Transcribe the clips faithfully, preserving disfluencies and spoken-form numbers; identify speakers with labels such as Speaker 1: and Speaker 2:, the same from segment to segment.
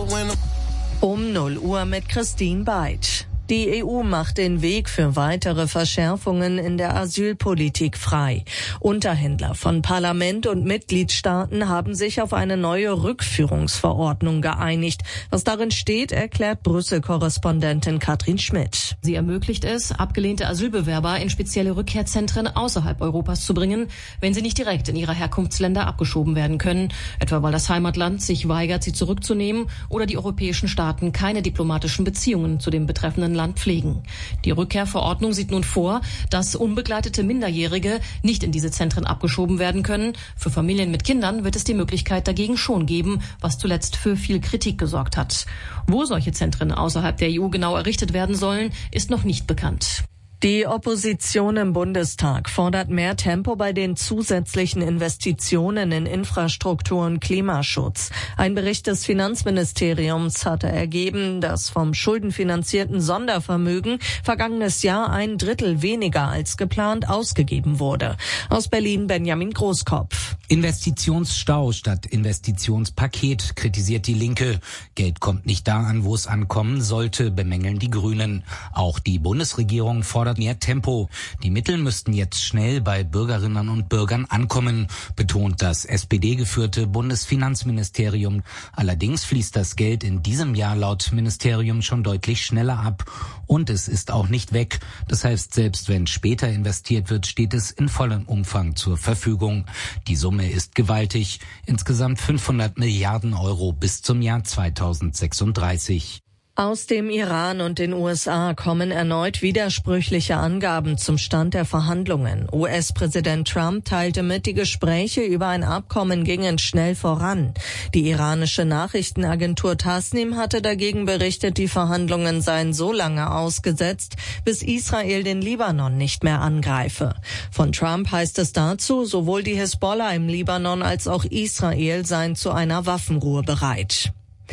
Speaker 1: Um null Uhr mit Christine Beitsch. Die E U macht den Weg für weitere Verschärfungen in der Asylpolitik frei. Unterhändler von Parlament und Mitgliedstaaten haben sich auf eine neue Rückführungsverordnung geeinigt. Was darin steht, erklärt Brüssel-Korrespondentin Katrin Schmidt.
Speaker 2: Sie ermöglicht es, abgelehnte Asylbewerber in spezielle Rückkehrzentren außerhalb Europas zu bringen, wenn sie nicht direkt in ihre Herkunftsländer abgeschoben werden können, etwa weil das Heimatland sich weigert, sie zurückzunehmen oder die europäischen Staaten keine diplomatischen Beziehungen zu dem betreffenden Land pflegen. Die Rückkehrverordnung sieht nun vor, dass unbegleitete Minderjährige nicht in diese Zentren abgeschoben werden können. Für Familien mit Kindern wird es die Möglichkeit dagegen schon geben, was zuletzt für viel Kritik gesorgt hat. Wo solche Zentren außerhalb der E U genau errichtet werden sollen, ist noch nicht bekannt.
Speaker 1: Die Opposition im Bundestag fordert mehr Tempo bei den zusätzlichen Investitionen in Infrastruktur und Klimaschutz. Ein Bericht des Finanzministeriums hatte ergeben, dass vom schuldenfinanzierten Sondervermögen vergangenes Jahr ein Drittel weniger als geplant ausgegeben wurde. Aus Berlin Benjamin Großkopf.
Speaker 3: Investitionsstau statt Investitionspaket, kritisiert die Linke. Geld kommt nicht da an, wo es ankommen sollte, bemängeln die Grünen. Auch die Bundesregierung fordert mehr Tempo. Die Mittel müssten jetzt schnell bei Bürgerinnen und Bürgern ankommen, betont das S P D-geführte Bundesfinanzministerium. Allerdings fließt das Geld in diesem Jahr laut Ministerium schon deutlich schneller ab. Und es ist auch nicht weg. Das heißt, selbst wenn später investiert wird, steht es in vollem Umfang zur Verfügung. Die Summe ist gewaltig. Insgesamt fünfhundert Milliarden Euro bis zum Jahr zweitausendsechsunddreißig.
Speaker 1: Aus dem Iran und den U S A kommen erneut widersprüchliche Angaben zum Stand der Verhandlungen. U S-Präsident Trump teilte mit, die Gespräche über ein Abkommen gingen schnell voran. Die iranische Nachrichtenagentur Tasnim hatte dagegen berichtet, die Verhandlungen seien so lange ausgesetzt, bis Israel den Libanon nicht mehr angreife. Von Trump heißt es dazu, sowohl die Hisbollah im Libanon als auch Israel seien zu einer Waffenruhe bereit.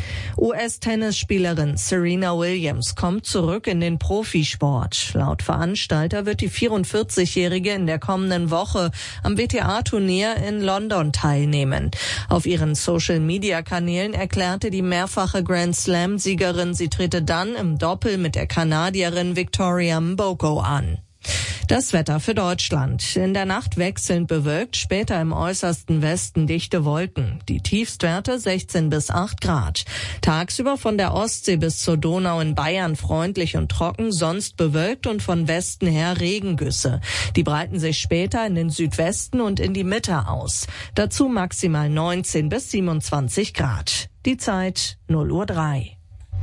Speaker 1: U S-Tennisspielerin Serena Williams kommt zurück in den Profisport. Laut Veranstalter wird die vierundvierzigjährige in der kommenden Woche am W T A-Turnier in London teilnehmen. Auf ihren Social-Media-Kanälen erklärte die mehrfache Grand-Slam-Siegerin, sie trete dann im Doppel mit der Kanadierin Victoria Mboko an. Das Wetter für Deutschland. In der Nacht wechselnd bewölkt, später im äußersten Westen dichte Wolken. Die Tiefstwerte sechzehn bis acht Grad. Tagsüber von der Ostsee bis zur Donau in Bayern freundlich und trocken, sonst bewölkt und von Westen her Regengüsse. Die breiten sich später in den Südwesten und in die Mitte aus. Dazu maximal neunzehn bis siebenundzwanzig Grad. Die Zeit null Uhr drei.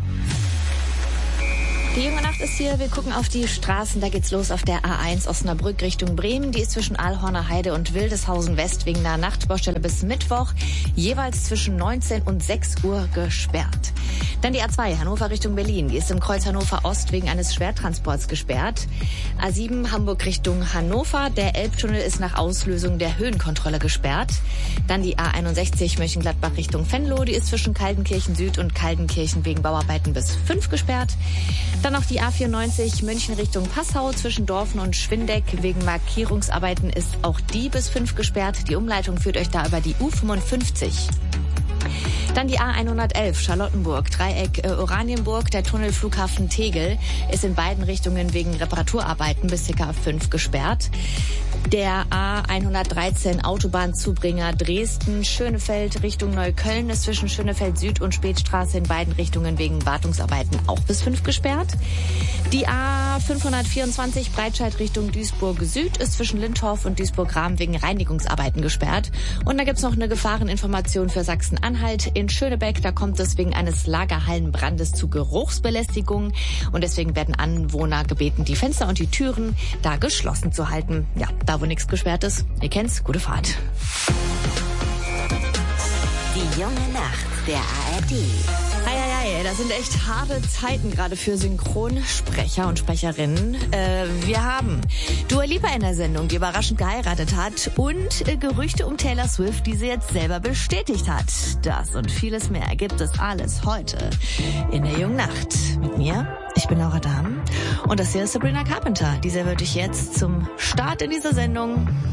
Speaker 4: Die junge Nacht ist hier. Wir gucken auf die Straßen. Da geht's los auf der A eins Osnabrück Richtung Bremen. Die ist zwischen Aalhorner Heide und Wildeshausen West wegen einer Nachtbaustelle bis Mittwoch jeweils zwischen neunzehn und sechs Uhr gesperrt. Dann die A zwei Hannover Richtung Berlin. Die ist im Kreuz Hannover Ost wegen eines Schwertransports gesperrt. A sieben Hamburg Richtung Hannover. Der Elbtunnel ist nach Auslösung der Höhenkontrolle gesperrt. Dann die A einundsechzig Mönchengladbach Richtung Venlo. Die ist zwischen Kaltenkirchen Süd und Kaltenkirchen wegen Bauarbeiten bis fünf gesperrt. Dann noch die A vierundneunzig München Richtung Passau zwischen Dorfen und Schwindeck. Wegen Markierungsarbeiten ist auch die bis fünf gesperrt. Die Umleitung führt euch da über die U fünfundfünfzig. Dann die A hundertelf Charlottenburg, Dreieck äh, Oranienburg. Der Tunnel Flughafen Tegel ist in beiden Richtungen wegen Reparaturarbeiten bis ca. fünf gesperrt. Der A hundertdreizehn Autobahnzubringer Dresden, Schönefeld Richtung Neukölln ist zwischen Schönefeld Süd und Spätstraße in beiden Richtungen wegen Wartungsarbeiten auch bis fünf gesperrt. Die A fünfhundertvierundzwanzig Breitscheid Richtung Duisburg Süd ist zwischen Lindorf und Duisburg-Rahm wegen Reinigungsarbeiten gesperrt. Und da gibt's noch eine Gefahreninformation für Sachsen-Anhalt. In Schönebeck, da kommt es wegen eines Lagerhallenbrandes zu Geruchsbelästigung. Und deswegen werden Anwohner gebeten, die Fenster und die Türen da geschlossen zu halten. Ja, da wo nichts gesperrt ist. Ihr kennt's, gute Fahrt.
Speaker 5: Die junge Nacht der A R D.
Speaker 4: Eieiei, das sind echt harte Zeiten gerade für Synchronsprecher und Sprecherinnen. Äh, wir haben Dua Lipa in der Sendung, die überraschend geheiratet hat, und äh, Gerüchte um Taylor Swift, die sie jetzt selber bestätigt hat. Das und vieles mehr gibt es alles heute in der jungen Nacht. Mit mir, ich bin Laura Dahm, und das hier ist Sabrina Carpenter. Die serviert euch jetzt zum Start in dieser Sendung